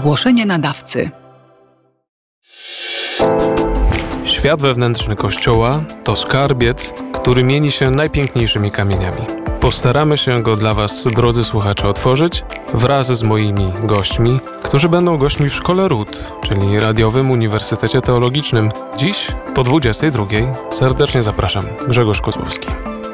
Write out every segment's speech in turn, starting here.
Ogłoszenie nadawcy. Świat wewnętrzny Kościoła to skarbiec, który mieni się najpiękniejszymi kamieniami. Postaramy się go dla Was, drodzy słuchacze, otworzyć wraz z moimi gośćmi, którzy będą gośćmi w Szkole Ród, czyli Radiowym Uniwersytecie Teologicznym. Dziś po 22:00 serdecznie zapraszam. Grzegorz Kozłowski.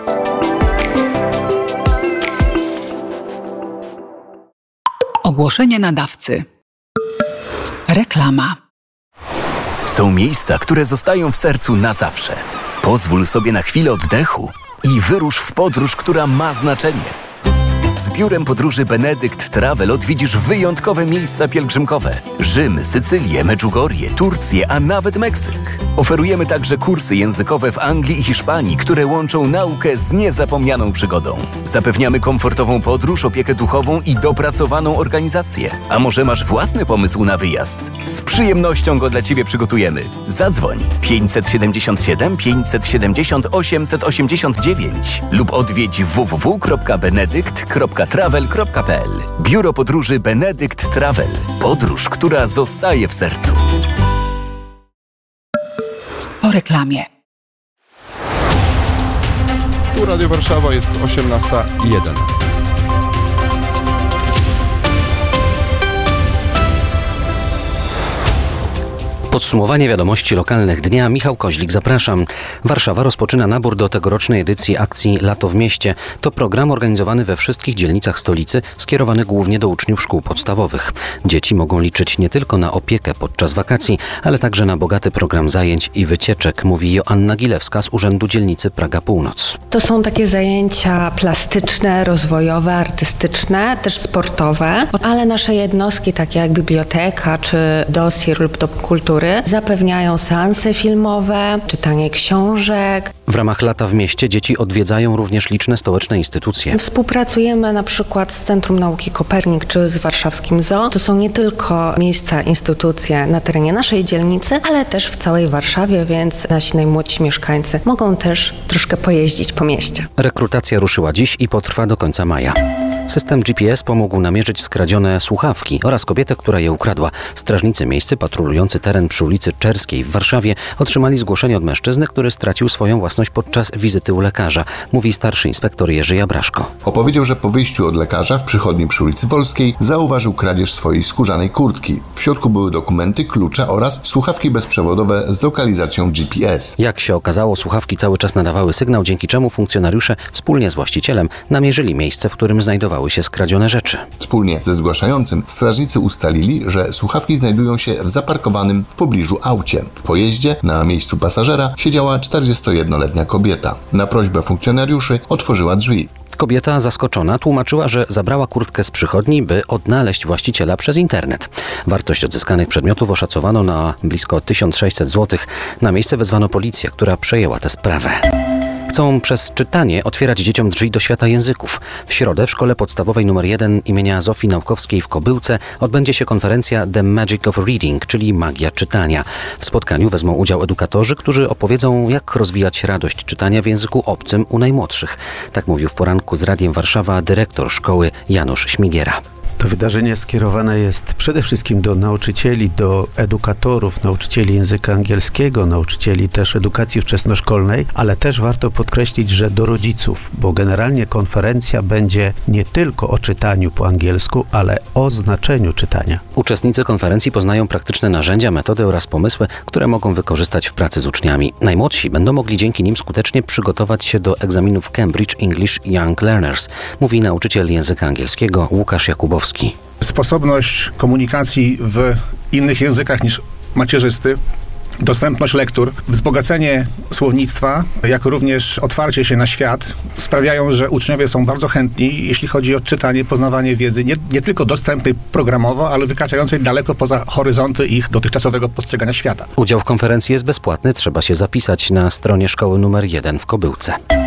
Ogłoszenie nadawcy. Reklama. Są miejsca, które zostają w sercu na zawsze. Pozwól sobie na chwilę oddechu i wyrusz w podróż, która ma znaczenie. Z biurem podróży Benedykt Travel odwiedzisz wyjątkowe miejsca pielgrzymkowe. Rzym, Sycylię, Medjugorje, Turcję, a nawet Meksyk. Oferujemy także kursy językowe w Anglii i Hiszpanii, które łączą naukę z niezapomnianą przygodą. Zapewniamy komfortową podróż, opiekę duchową i dopracowaną organizację. A może masz własny pomysł na wyjazd? Z przyjemnością go dla Ciebie przygotujemy. Zadzwoń 577 570 889 lub odwiedź www.benedykt.travel.pl. Biuro podróży Benedykt Travel. Podróż, która zostaje w sercu. Po reklamie. Tu Radio Warszawa, jest 18:01. Podsumowanie wiadomości lokalnych dnia. Michał Koźlik, zapraszam. Warszawa rozpoczyna nabór do tegorocznej edycji akcji Lato w mieście. To program organizowany we wszystkich dzielnicach stolicy, skierowany głównie do uczniów szkół podstawowych. Dzieci mogą liczyć nie tylko na opiekę podczas wakacji, ale także na bogaty program zajęć i wycieczek, mówi Joanna Gilewska z Urzędu Dzielnicy Praga Północ. To są takie zajęcia plastyczne, rozwojowe, artystyczne, też sportowe, ale nasze jednostki, takie jak biblioteka czy dosir lub dom kultury, zapewniają seanse filmowe, czytanie książek. W ramach Lata w mieście dzieci odwiedzają również liczne stołeczne instytucje. Współpracujemy na przykład z Centrum Nauki Kopernik czy z warszawskim ZOO. To są nie tylko miejsca, instytucje na terenie naszej dzielnicy, ale też w całej Warszawie, więc nasi najmłodsi mieszkańcy mogą też troszkę pojeździć po mieście. Rekrutacja ruszyła dziś i potrwa do końca maja. System GPS pomógł namierzyć skradzione słuchawki oraz kobietę, która je ukradła. Strażnicy miejscy patrolujący teren przy ulicy Czerskiej w Warszawie otrzymali zgłoszenie od mężczyzny, który stracił swoją własność podczas wizyty u lekarza, mówi starszy inspektor Jerzy Jabraszko. Opowiedział, że po wyjściu od lekarza w przychodni przy ulicy Wolskiej zauważył kradzież swojej skórzanej kurtki. W środku były dokumenty, klucze oraz słuchawki bezprzewodowe z lokalizacją GPS. Jak się okazało, słuchawki cały czas nadawały sygnał, dzięki czemu funkcjonariusze wspólnie z właścicielem namierzyli miejsce, w którym znajdowały się skradzione rzeczy. Wspólnie ze zgłaszającym strażnicy ustalili, że słuchawki znajdują się w zaparkowanym w pobliżu aucie. W pojeździe na miejscu pasażera siedziała 41-letnia kobieta. Na prośbę funkcjonariuszy otworzyła drzwi. Kobieta, zaskoczona, tłumaczyła, że zabrała kurtkę z przychodni, by odnaleźć właściciela przez internet. Wartość odzyskanych przedmiotów oszacowano na blisko 1600 zł. Na miejsce wezwano policję, która przejęła tę sprawę. Chcą przez czytanie otwierać dzieciom drzwi do świata języków. W środę w Szkole Podstawowej nr 1 imienia Zofii Naukowskiej w Kobyłce odbędzie się konferencja The Magic of Reading, czyli magia czytania. W spotkaniu wezmą udział edukatorzy, którzy opowiedzą, jak rozwijać radość czytania w języku obcym u najmłodszych. Tak mówił w poranku z Radiem Warszawa dyrektor szkoły Janusz Śmigiera. To wydarzenie skierowane jest przede wszystkim do nauczycieli, do edukatorów, nauczycieli języka angielskiego, nauczycieli też edukacji wczesnoszkolnej, ale też warto podkreślić, że do rodziców, bo generalnie konferencja będzie nie tylko o czytaniu po angielsku, ale o znaczeniu czytania. Uczestnicy konferencji poznają praktyczne narzędzia, metody oraz pomysły, które mogą wykorzystać w pracy z uczniami. Najmłodsi będą mogli dzięki nim skutecznie przygotować się do egzaminów Cambridge English Young Learners, mówi nauczyciel języka angielskiego Łukasz Jakubowski. Sposobność komunikacji w innych językach niż macierzysty, dostępność lektur, wzbogacenie słownictwa, jak również otwarcie się na świat sprawiają, że uczniowie są bardzo chętni, jeśli chodzi o czytanie, poznawanie wiedzy, nie tylko dostępnej programowo, ale wykraczającej daleko poza horyzonty ich dotychczasowego postrzegania świata. Udział w konferencji jest bezpłatny, trzeba się zapisać na stronie szkoły nr 1 w Kobyłce. W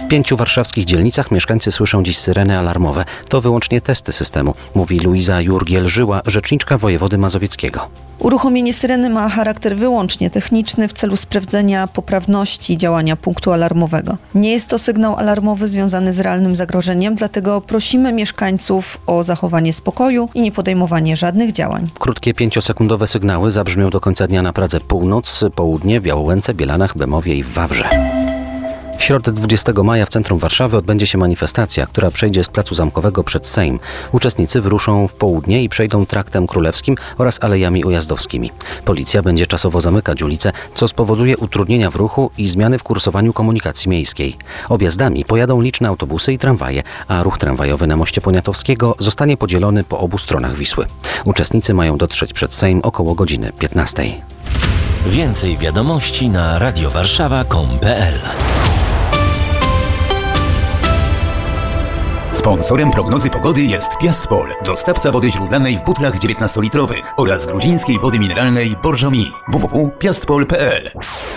W 5 warszawskich dzielnicach mieszkańcy słyszą dziś syreny alarmowe. To wyłącznie testy systemu, mówi Luiza Jurgiel-Żyła, rzeczniczka wojewody mazowieckiego. Uruchomienie syreny ma charakter wyłącznie techniczny w celu sprawdzenia poprawności działania punktu alarmowego. Nie jest to sygnał alarmowy związany z realnym zagrożeniem, dlatego prosimy mieszkańców o zachowanie spokoju i nie podejmowanie żadnych działań. Krótkie 5-sekundowe sygnały zabrzmią do końca dnia na Pradze Północ, Południe, w Białołęce, Bielanach, Bemowie i w Wawrze. W środę 20 maja w centrum Warszawy odbędzie się manifestacja, która przejdzie z Placu Zamkowego przed Sejm. Uczestnicy wyruszą w południe i przejdą traktem królewskim oraz alejami ujazdowskimi. Policja będzie czasowo zamykać ulice, co spowoduje utrudnienia w ruchu i zmiany w kursowaniu komunikacji miejskiej. Objazdami pojadą liczne autobusy i tramwaje, a ruch tramwajowy na moście Poniatowskiego zostanie podzielony po obu stronach Wisły. Uczestnicy mają dotrzeć przed Sejm około godziny 15. Więcej wiadomości na radiowarszawa.com.pl. Sponsorem prognozy pogody jest Piastpol, dostawca wody źródlanej w butlach 19-litrowych oraz gruzińskiej wody mineralnej Borżomi. www.piastpol.pl.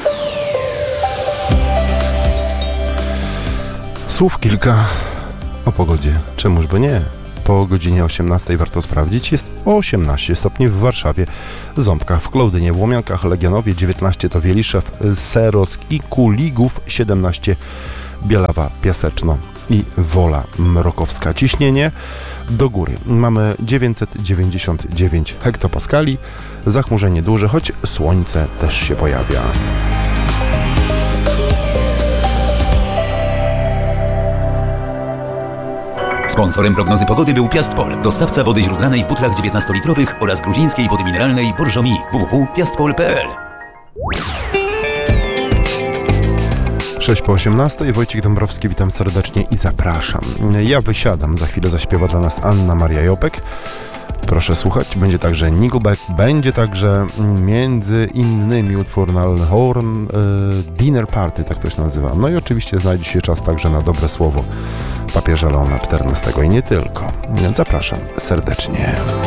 Słów kilka o pogodzie. Czemuż by nie? Po godzinie 18 warto sprawdzić. Jest 18 stopni w Warszawie, Ząbkach, w Klaudynie, w Łomiankach, Legionowie, 19 to Wieliszew, Serock i Kuligów, 17 Bielawa, Piaseczno i Wola Mrokowska. Ciśnienie do góry. Mamy 999 hektopaskali. Zachmurzenie duże, choć słońce też się pojawia. Sponsorem prognozy pogody był Piastpol, dostawca wody źródlanej w butlach 19-litrowych oraz gruzińskiej wody mineralnej Borżomi. www.piastpol.pl. 6 po 18, Wojciech Dąbrowski, witam serdecznie i zapraszam. Ja wysiadam, za chwilę zaśpiewa dla nas Anna Maria Jopek. Proszę słuchać, będzie także Nickelback, będzie także między innymi utwór Niall Horan, Dinner Party, tak to się nazywa. No i oczywiście znajdzie się czas także na dobre słowo papieża Leona XIV i nie tylko. Zapraszam serdecznie.